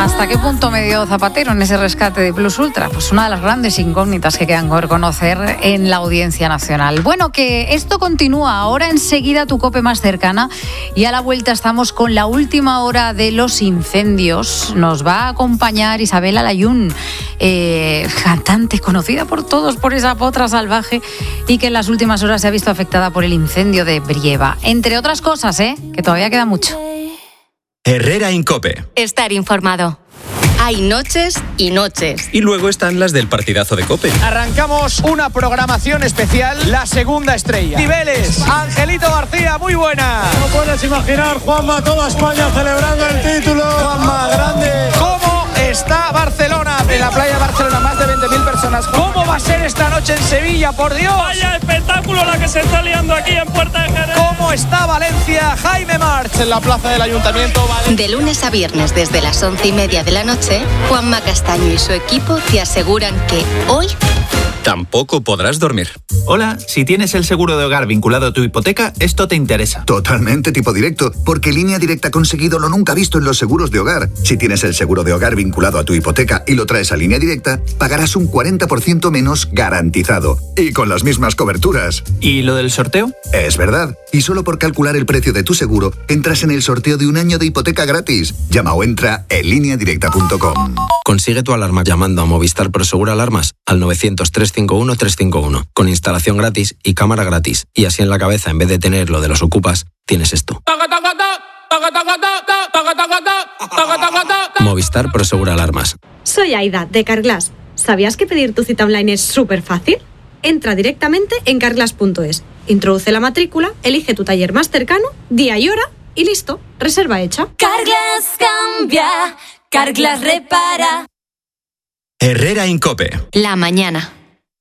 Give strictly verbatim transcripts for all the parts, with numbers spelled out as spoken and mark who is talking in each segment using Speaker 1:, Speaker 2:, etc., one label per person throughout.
Speaker 1: ¿Hasta qué punto me dio Zapatero en ese rescate de Plus Ultra? Pues una de las grandes incógnitas que quedan por conocer en la Audiencia Nacional. Bueno, que esto continúa ahora, enseguida tu COPE más cercana, y a la vuelta estamos con la última hora de los incendios. Nos va a acompañar Isabel Alayún, eh, cantante conocida por todos por esa potra salvaje y que en las últimas horas se ha visto afectada por el incendio de Brieva. Entre otras cosas, ¿eh? que todavía queda mucho.
Speaker 2: Herrera en COPE.
Speaker 3: Estar informado. Hay noches y noches.
Speaker 2: Y luego están las del partidazo de COPE.
Speaker 4: Arrancamos una programación especial, la segunda estrella. Niveles, Angelito García, muy buena.
Speaker 5: No puedes imaginar, Juanma, toda España celebrando el título.
Speaker 4: Juanma, grande. ¿Cómo está Barcelona? En la playa de Barcelona, más de veinte mil personas. ¿Cómo va a ser esta noche en Sevilla, por Dios?
Speaker 6: Vaya espectáculo la que se está liando aquí en Puerta de Jerez.
Speaker 4: ¿Cómo está Valencia? Jaime March en la plaza del Ayuntamiento. Vale.
Speaker 3: De lunes a viernes desde las once y media de la noche, Juanma Castaño y su equipo te aseguran que hoy
Speaker 2: tampoco podrás dormir.
Speaker 7: Hola, si tienes el seguro de hogar vinculado a tu hipoteca, esto te interesa.
Speaker 8: Totalmente tipo directo, porque Línea Directa ha conseguido lo nunca visto en los seguros de hogar. Si tienes el seguro de hogar vinculado a tu hipoteca y lo traes a Línea Directa, pagarás un cuarenta por ciento menos garantizado. Y con las mismas coberturas.
Speaker 7: ¿Y lo del sorteo?
Speaker 8: Es verdad. Y solo por calcular el precio de tu seguro, entras en el sorteo de un año de hipoteca gratis. Llama o entra en línea directa punto com.
Speaker 9: Consigue tu alarma llamando a Movistar Prosegur Alarmas al novecientos, trescientos cincuenta y uno, trescientos cincuenta y uno, con instalación gratis y cámara gratis. Y así en la cabeza, en vez de tener lo de los ocupas, tienes esto. Movistar Prosegur Alarmas.
Speaker 10: Soy Aida, de Carglass. ¿Sabías que pedir tu cita online es súper fácil? Entra directamente en carglass punto es, introduce la matrícula, elige tu taller más cercano, día y hora y listo, reserva hecha.
Speaker 11: Carglass cambia, Carglass repara.
Speaker 2: Herrera en COPE.
Speaker 3: La mañana.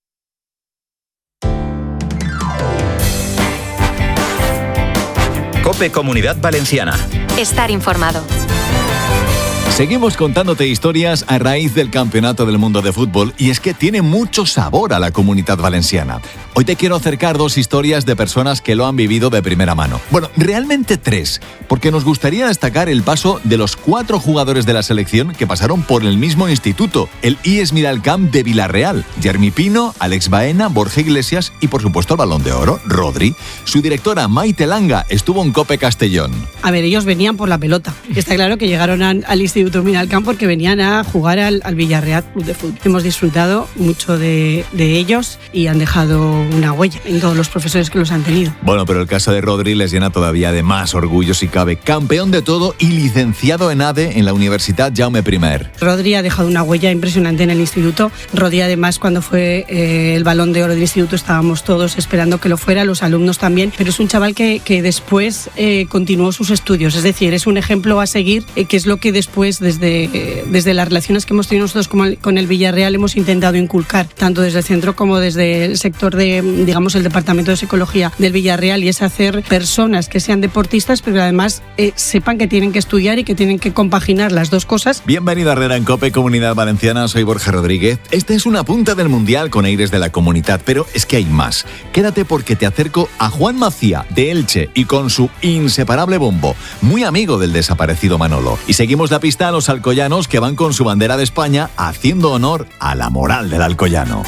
Speaker 2: COPE Comunidad Valenciana.
Speaker 3: Estar informado.
Speaker 12: Seguimos contándote historias a raíz del Campeonato del Mundo de Fútbol y es que tiene mucho sabor a la Comunidad Valenciana. Hoy te quiero acercar dos historias de personas que lo han vivido de primera mano. Bueno, realmente tres, porque nos gustaría destacar el paso de los cuatro jugadores de la selección que pasaron por el mismo instituto, el I E S Miralcamp de Villarreal. Jeremy Pino, Alex Baena, Borja Iglesias y por supuesto el Balón de Oro, Rodri. Su directora Maite Langa estuvo en COPE Castellón.
Speaker 13: A ver, ellos venían por la pelota. Está claro que llegaron a, al instituto Miralcamp porque venían a jugar al, al Villarreal Club de Fútbol. Hemos disfrutado mucho de, de ellos y han dejado una huella en todos los profesores que los han tenido.
Speaker 12: Bueno, pero el caso de Rodri les llena todavía de más orgullo si cabe. Campeón de todo y licenciado en A D E en la Universidad Jaume I.
Speaker 13: Rodri ha dejado una huella impresionante en el instituto. Rodri además cuando fue eh, el Balón de Oro del instituto estábamos todos esperando que lo fuera, los alumnos también, pero es un chaval que, que después eh, continuó sus estudios, es decir, es un ejemplo a seguir, eh, que es lo que después desde, eh, desde las relaciones que hemos tenido nosotros con el, con el Villarreal hemos intentado inculcar, tanto desde el centro como desde el sector de, digamos, el departamento de psicología del Villarreal, y es hacer personas que sean deportistas, pero además eh, sepan que tienen que estudiar y que tienen que compaginar las dos cosas.
Speaker 12: Bienvenido a Herrera en COPE, Comunidad Valenciana, soy Borja Rodríguez. Este es una punta del Mundial con aires de la comunidad, pero es que hay más. Quédate porque te acerco a Juan Macía, de Elche, y con su inseparable bombo, muy amigo del desaparecido Manolo. Y seguimos la pista a los alcoyanos que van con su bandera de España haciendo honor a la moral del alcoyano.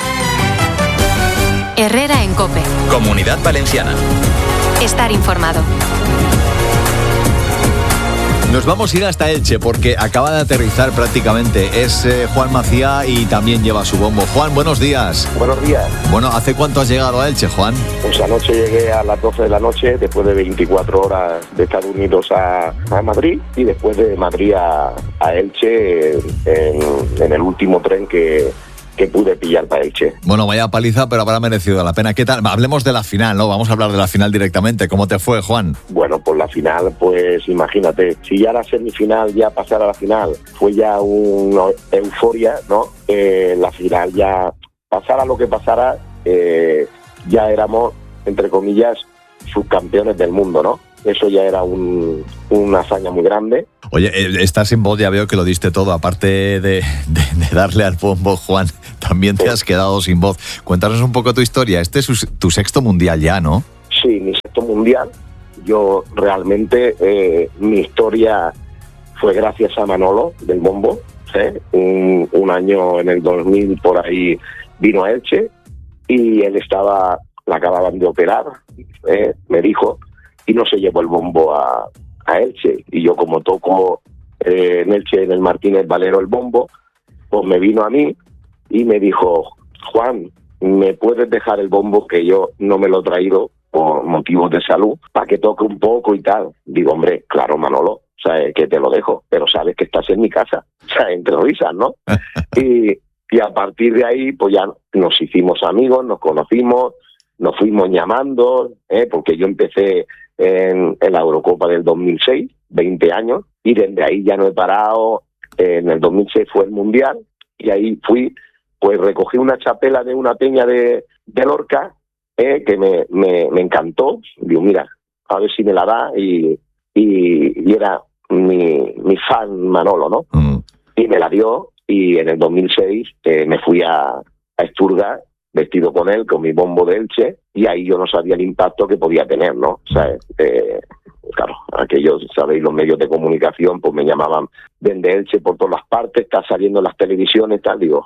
Speaker 3: Herrera en COPE.
Speaker 2: Comunidad Valenciana.
Speaker 3: Estar informado.
Speaker 12: Nos vamos a ir hasta Elche porque acaba de aterrizar prácticamente. Es eh, Juan Macía y también lleva su bombo. Juan, buenos días.
Speaker 14: Buenos días.
Speaker 12: Bueno, ¿hace cuánto has llegado a Elche, Juan?
Speaker 14: Pues anoche llegué a las doce de la noche, después de veinticuatro horas de Estados Unidos a, a Madrid, y después de Madrid a, a Elche en, en el último tren que... que pude pillar para Elche.
Speaker 12: Bueno, vaya paliza, pero habrá merecido la pena. ¿Qué tal? Hablemos de la final, ¿no? Vamos a hablar de la final directamente. ¿Cómo te fue, Juan?
Speaker 14: Bueno, pues la final, pues imagínate, si ya la semifinal, ya pasar a la final, fue ya una euforia, ¿no? Eh, la final ya, pasara lo que pasara, eh, ya éramos, entre comillas, subcampeones del mundo, ¿no? Eso ya era un, una hazaña muy grande.
Speaker 12: Oye, estás sin voz, ya veo que lo diste todo. Aparte de, de, de darle al bombo, Juan, también te sí. has quedado sin voz. Cuéntanos un poco tu historia. Este es tu sexto mundial ya, ¿no?
Speaker 14: Sí, mi sexto mundial. Yo realmente, eh, mi historia fue gracias a Manolo del Bombo, ¿eh? un, un año en el dos mil por ahí vino a Elche y él estaba, la acababan de operar, ¿eh? me dijo, y no se llevó el bombo a, a Elche. Y yo como toco eh, en Elche, en el Martínez Valero el bombo, pues me vino a mí y me dijo, Juan, ¿me puedes dejar el bombo que yo no me lo he traído por motivos de salud para que toque un poco y tal? Digo, hombre, claro, Manolo, ¿sabes? Que te lo dejo, pero sabes que estás en mi casa, o sea, entre risas, ¿no? y, y a partir de ahí, pues ya nos hicimos amigos, nos conocimos, nos fuimos llamando, ¿eh? Porque yo empecé en, en la Eurocopa del dos mil seis, veinte años, y desde ahí ya no he parado. En el dos mil seis fue el Mundial, y ahí fui, pues recogí una chapela de una peña de, de Lorca, eh, que me, me, me encantó. Digo, mira, a ver si me la da, y, y, y era mi, mi fan Manolo, ¿no? Mm. Y me la dio, y en el dos mil seis eh, me fui a, a Esturga, vestido con él, con mi bombo de Elche, y ahí yo no sabía el impacto que podía tener, ¿no? O sea, eh, claro, aquellos, sabéis, los medios de comunicación, pues me llamaban, vende Elche por todas las partes, está saliendo en las televisiones, tal, digo,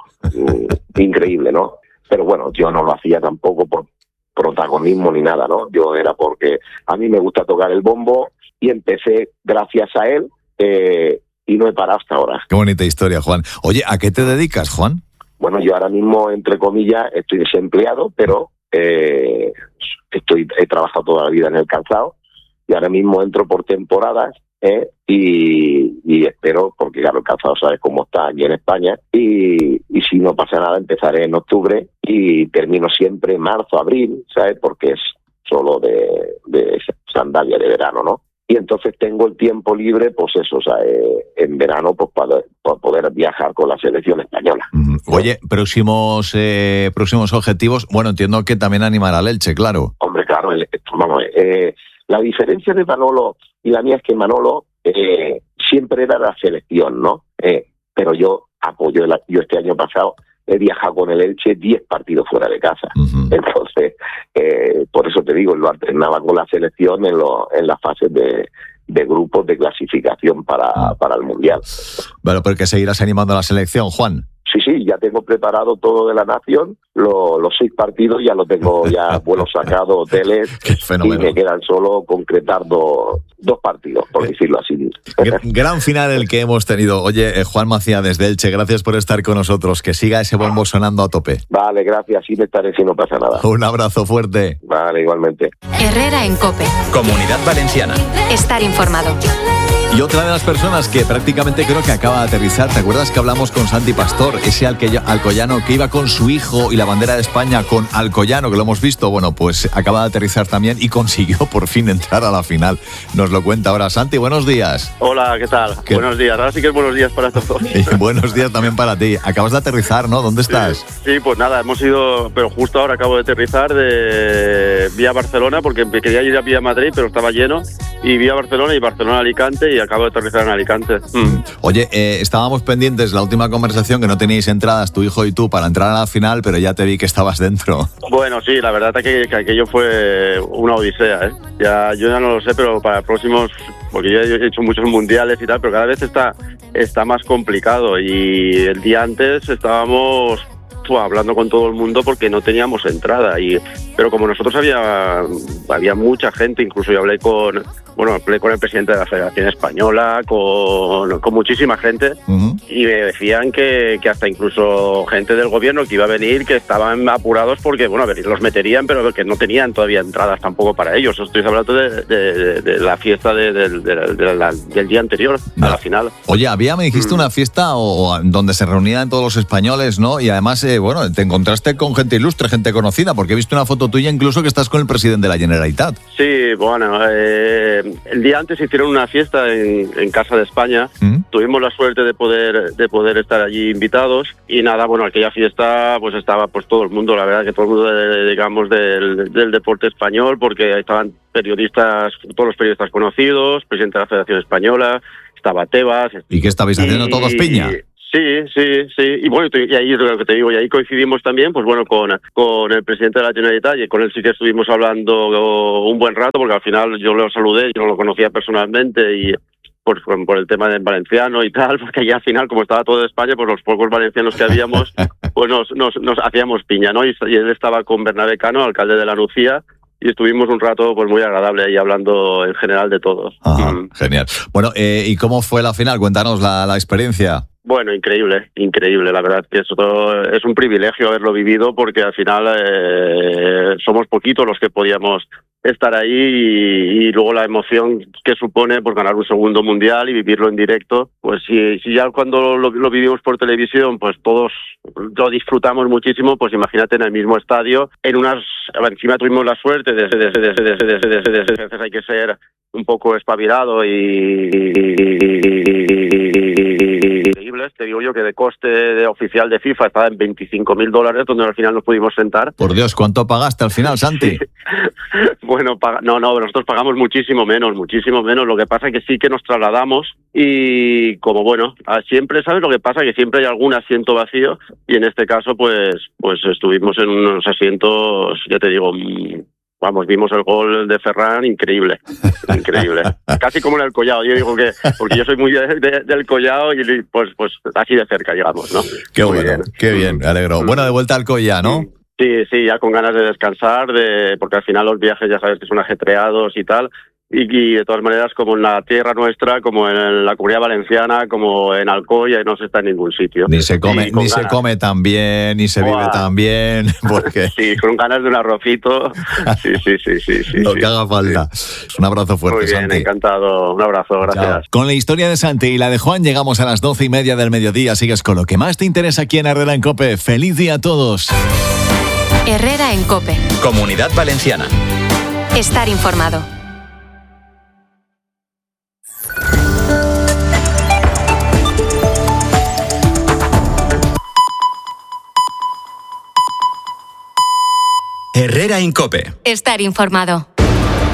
Speaker 14: mm, increíble, ¿no? Pero bueno, yo no lo hacía tampoco por protagonismo ni nada, ¿no? Yo era porque a mí me gusta tocar el bombo y empecé gracias a él eh, y no he parado hasta ahora.
Speaker 12: Qué bonita historia, Juan. Oye, ¿a qué te dedicas, Juan?
Speaker 14: Bueno, yo ahora mismo, entre comillas, estoy desempleado, pero eh, estoy he trabajado toda la vida en el calzado y ahora mismo entro por temporadas eh, y, y espero, porque claro, el calzado sabes cómo está aquí en España, y, y si no pasa nada empezaré en octubre y termino siempre en marzo, abril, ¿sabes? Porque es solo de, de sandalia de verano, ¿no? Y entonces tengo el tiempo libre, pues eso, o sea, eh, en verano, pues para, para poder viajar con la selección española.
Speaker 12: Mm. Oye, próximos eh, próximos objetivos, bueno, entiendo que también animar al Elche, claro.
Speaker 14: Hombre, claro, el, vamos, eh, la diferencia de Manolo y la mía es que Manolo eh, siempre era la selección, ¿no? Eh, pero yo apoyo, la, yo este año pasado he viajado con el Elche diez partidos fuera de casa. Uh-huh. Entonces, eh, por eso te digo, lo alternaba con la selección en, lo, en las fases de, de grupos de clasificación para, uh-huh. para el Mundial.
Speaker 12: Bueno, pero que seguirás animando a la selección, Juan.
Speaker 14: Sí, sí, ya tengo preparado todo de la nación, lo, los seis partidos ya lo tengo ya vuelos sacados, hoteles, y me quedan solo concretar dos, dos partidos, por decirlo así.
Speaker 12: Gran final el que hemos tenido. Oye, Juan Macía desde Elche, gracias por estar con nosotros, que siga ese bombo sonando a tope.
Speaker 14: Vale, gracias, sí me estaré si no pasa nada.
Speaker 12: Un abrazo fuerte.
Speaker 14: Vale, igualmente.
Speaker 3: Herrera en COPE.
Speaker 2: Comunidad Valenciana.
Speaker 3: Estar informado.
Speaker 12: Y otra de las personas que prácticamente creo que acaba de aterrizar, ¿te acuerdas que hablamos con Santi Pastor, ese alcoyano que iba con su hijo y la bandera de España con Alcoyano, que lo hemos visto? Bueno, pues acaba de aterrizar también y consiguió por fin entrar a la final. Nos lo cuenta ahora Santi, buenos días.
Speaker 15: Hola, ¿qué tal? ¿Qué? Buenos días, ahora sí que es buenos días para todos.
Speaker 12: Y buenos días también para ti. Acabas de aterrizar, ¿no? ¿Dónde estás?
Speaker 15: Sí, sí, pues nada, hemos ido, pero justo ahora acabo de aterrizar de vía Barcelona, porque quería ir a vía Madrid, pero estaba lleno, y vía Barcelona y Barcelona-Alicante, y acabo de aterrizar en Alicante. Mm.
Speaker 12: Oye, eh, estábamos pendientes la última conversación que no teníais entradas, tu hijo y tú, para entrar a la final, pero ya te vi que estabas dentro.
Speaker 15: Bueno, sí, la verdad es que, que aquello fue una odisea, ¿eh? Ya, yo ya no lo sé, pero para próximos, porque yo he hecho muchos mundiales y tal, pero cada vez está, está más complicado, y el día antes estábamos hablando con todo el mundo porque no teníamos entrada, y pero como nosotros había había mucha gente, incluso yo hablé con bueno hablé con el presidente de la Federación Española, con, con muchísima gente, uh-huh. y me decían que, que hasta incluso gente del gobierno que iba a venir, que estaban apurados porque bueno, a ver, los meterían, pero que no tenían todavía entradas tampoco para ellos. Estoy hablando de, de, de la fiesta de, de, de, de, de la, del día anterior no. a la final.
Speaker 12: Oye, había, me dijiste, mm. una fiesta o, o donde se reunían todos los españoles, ¿no? Y además eh, bueno, te encontraste con gente ilustre, gente conocida, porque he visto una foto tuya incluso que estás con el presidente de la Generalitat.
Speaker 15: Sí, bueno, eh, el día antes hicieron una fiesta en, en Casa de España. ¿Mm? Tuvimos la suerte de poder de poder estar allí invitados, y nada, bueno, aquella fiesta pues estaba pues todo el mundo, la verdad que todo el mundo de, digamos del, del deporte español, porque estaban periodistas, todos los periodistas conocidos, presidente de la Federación Española, estaba Tebas.
Speaker 12: ¿Y qué estabais haciendo y, todos piña?
Speaker 15: Sí, sí, sí. Y bueno, y ahí es lo que te digo, y ahí coincidimos también, pues bueno, con, con el presidente de la Generalitat, y con él sí que estuvimos hablando un buen rato, porque al final yo lo saludé, yo no lo conocía personalmente, y, por, por el tema del valenciano y tal, porque allá al final, como estaba todo de España, pues los pocos valencianos que habíamos, pues nos, nos, nos hacíamos piña, ¿no? Y, y él estaba con Bernabé Cano, alcalde de La Nucía, y estuvimos un rato pues muy agradable ahí hablando en general de todos.
Speaker 12: Ajá,
Speaker 15: mm.
Speaker 12: Genial. Bueno, eh, ¿y cómo fue la final? Cuéntanos la, la experiencia.
Speaker 15: Bueno, increíble, increíble, la verdad que eso es un privilegio haberlo vivido porque al final eh, somos poquitos los que podíamos estar ahí y, y luego la emoción que supone pues ganar un segundo mundial y vivirlo en directo, pues si, si ya cuando lo, lo vivimos por televisión pues todos lo disfrutamos muchísimo, pues imagínate en el mismo estadio, en unas, encima tuvimos la suerte de, de, de, de, de, de, de, de, de, de hay que ser un poco espabilado y, increíbles, te digo yo que de coste de oficial de FIFA estaba en veinticinco mil dólares, donde al final nos pudimos sentar.
Speaker 12: Por Dios, ¿cuánto pagaste al final, Santi?
Speaker 15: Sí. Bueno, paga, no, no, nosotros pagamos muchísimo menos, muchísimo menos. Lo que pasa es que sí que nos trasladamos y como bueno, siempre, ¿sabes? Lo que pasa es que siempre hay algún asiento vacío y en este caso pues, pues estuvimos en unos asientos, ya te digo, vamos, vimos el gol de Ferran, increíble, increíble. Casi como en el Collao, yo digo que, porque yo soy muy de, de, del Collao y pues, pues así de cerca llegamos, ¿no?
Speaker 12: Qué
Speaker 15: muy
Speaker 12: bueno,
Speaker 15: bien.
Speaker 12: Qué bien, me alegro. Bueno, de vuelta al Collao, ¿no?
Speaker 15: Sí, sí, ya con ganas de descansar, de porque al final los viajes ya sabes que son ajetreados y tal, y, y de todas maneras como en la tierra nuestra, como en la Comunidad Valenciana, como en Alcoya, no se está en ningún sitio.
Speaker 12: Ni se come, ni
Speaker 15: ganas.
Speaker 12: se come tan bien, ni se Buah. vive tan bien, porque...
Speaker 15: Sí, con ganas de un arrocito, sí, sí, sí, sí. sí
Speaker 12: Lo
Speaker 15: sí,
Speaker 12: que haga falta.
Speaker 15: Sí.
Speaker 12: Un abrazo fuerte,
Speaker 15: Muy bien,
Speaker 12: Santi.
Speaker 15: Encantado, un abrazo, gracias.
Speaker 12: Chao. Con la historia de Santi y la de Juan llegamos a las doce y media del mediodía, sigues con lo que más te interesa aquí en Herrera en COPE. ¡Feliz día a todos!
Speaker 3: Herrera en COPE.
Speaker 2: Comunidad Valenciana.
Speaker 3: Estar informado.
Speaker 2: Herrera en COPE.
Speaker 3: Estar informado.